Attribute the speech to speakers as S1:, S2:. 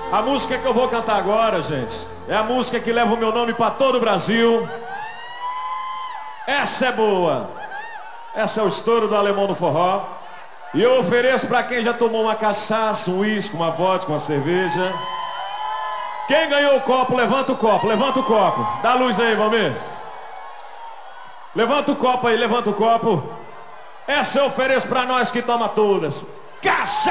S1: A música que eu vou cantar agora, gente, é a música que leva o meu nome para todo o Brasil. Essa é boa. Essa é o estouro do Alemão do Forró. E eu ofereço para quem já tomou uma cachaça, um uísque, uma vodka, uma cerveja. Quem ganhou o copo, levanta o copo, levanta o copo. Dá luz aí, Valmir. Levanta o copo aí, levanta o copo. Essa eu ofereço para nós que toma todas. Cachaça!